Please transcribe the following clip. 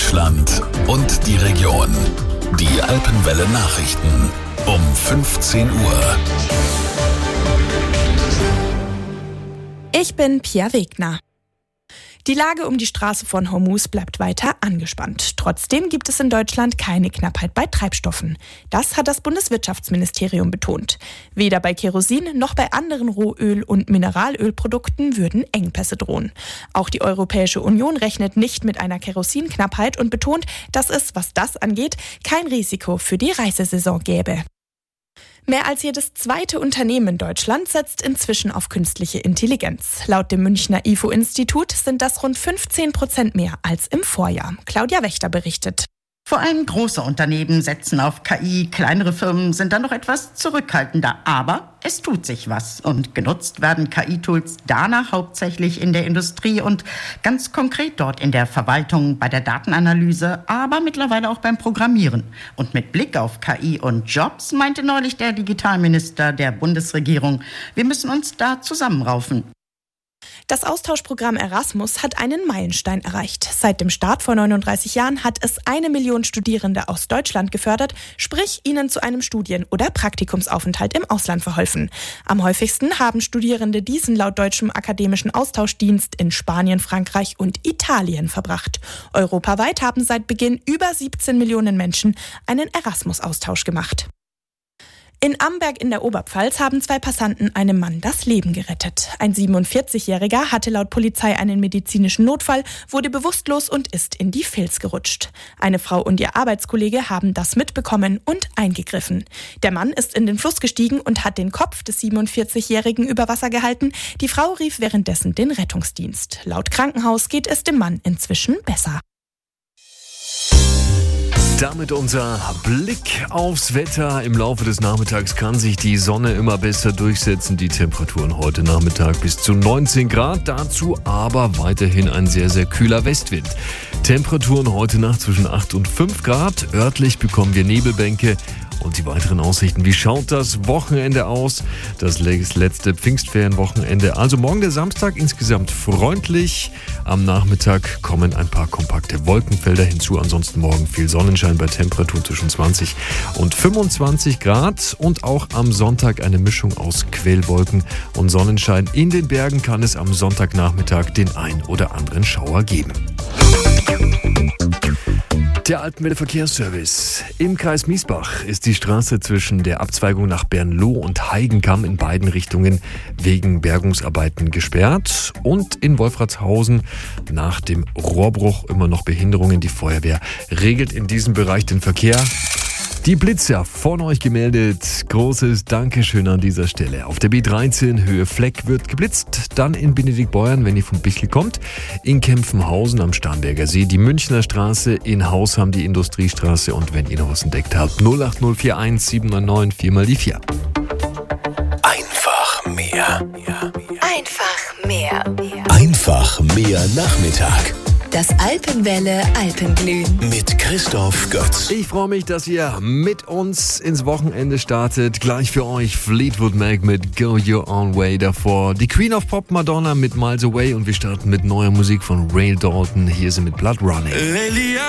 Deutschland und die Region. Die Alpenwelle Nachrichten um 15 Uhr. Ich bin Pia Wegner. Die Lage um die Straße von Hormuz bleibt weiter angespannt. Trotzdem gibt es in Deutschland keine Knappheit bei Treibstoffen. Das hat das Bundeswirtschaftsministerium betont. Weder bei Kerosin noch bei anderen Rohöl- und Mineralölprodukten würden Engpässe drohen. Auch die Europäische Union rechnet nicht mit einer Kerosinknappheit und betont, dass es, was das angeht, kein Risiko für die Reisesaison gäbe. Mehr als jedes zweite Unternehmen in Deutschland setzt inzwischen auf künstliche Intelligenz. Laut dem Münchner IFO-Institut sind das rund 15% mehr als im Vorjahr. Claudia Wächter berichtet. Vor allem große Unternehmen setzen auf KI, kleinere Firmen sind dann noch etwas zurückhaltender. Aber es tut sich was und genutzt werden KI-Tools danach hauptsächlich in der Industrie und ganz konkret dort in der Verwaltung, bei der Datenanalyse, aber mittlerweile auch beim Programmieren. Und mit Blick auf KI und Jobs meinte neulich der Digitalminister der Bundesregierung, wir müssen uns da zusammenraufen. Das Austauschprogramm Erasmus hat einen Meilenstein erreicht. Seit dem Start vor 39 Jahren hat es 1 Million Studierende aus Deutschland gefördert, sprich ihnen zu einem Studien- oder Praktikumsaufenthalt im Ausland verholfen. Am häufigsten haben Studierende diesen laut deutschem akademischen Austauschdienst in Spanien, Frankreich und Italien verbracht. Europaweit haben seit Beginn über 17 Millionen Menschen einen Erasmus-Austausch gemacht. In Amberg in der Oberpfalz haben 2 Passanten einem Mann das Leben gerettet. Ein 47-Jähriger hatte laut Polizei einen medizinischen Notfall, wurde bewusstlos und ist in die Vils gerutscht. Eine Frau und ihr Arbeitskollege haben das mitbekommen und eingegriffen. Der Mann ist in den Fluss gestiegen und hat den Kopf des 47-Jährigen über Wasser gehalten. Die Frau rief währenddessen den Rettungsdienst. Laut Krankenhaus geht es dem Mann inzwischen besser. Damit unser Blick aufs Wetter. Im Laufe des Nachmittags kann sich die Sonne immer besser durchsetzen. Die Temperaturen heute Nachmittag bis zu 19 Grad. Dazu aber weiterhin ein sehr, sehr kühler Westwind. Temperaturen heute Nacht zwischen 8 und 5 Grad. Örtlich bekommen wir Nebelbänke. Und die weiteren Aussichten, wie schaut das Wochenende aus? Das letzte Pfingstferienwochenende. Also morgen der Samstag insgesamt freundlich. Am Nachmittag kommen ein paar kompakte Wolkenfelder hinzu. Ansonsten morgen viel Sonnenschein bei Temperaturen zwischen 20 und 25 Grad. Und auch am Sonntag eine Mischung aus Quellwolken und Sonnenschein. In den Bergen kann es am Sonntagnachmittag den ein oder anderen Schauer geben. Der Alpenwelle Verkehrsservice. Im Kreis Miesbach ist die Straße zwischen der Abzweigung nach Bernloh und Heigenkamm in beiden Richtungen wegen Bergungsarbeiten gesperrt. Und in Wolfratshausen nach dem Rohrbruch immer noch Behinderungen. Die Feuerwehr regelt in diesem Bereich den Verkehr. Die Blitzer von euch gemeldet. Großes Dankeschön an dieser Stelle. Auf der B13 Höhe Fleck wird geblitzt. Dann in Benediktbeuern, wenn ihr vom Bichl kommt. In Kempfenhausen am Starnberger See. Die Münchner Straße. In Hausham die Industriestraße. Und wenn ihr noch was entdeckt habt, 08041 799 4 mal die 4. Einfach mehr. Einfach mehr. Einfach mehr Nachmittag. Das Alpenwelle Alpenglühen. Mit Christoph Götz. Ich freue mich, dass ihr mit uns ins Wochenende startet. Gleich für euch Fleetwood Mac mit Go Your Own Way. Davor die Queen of Pop Madonna mit Miles Away. Und wir starten mit neuer Musik von Ray Dalton. Hier sind mit Blood Running.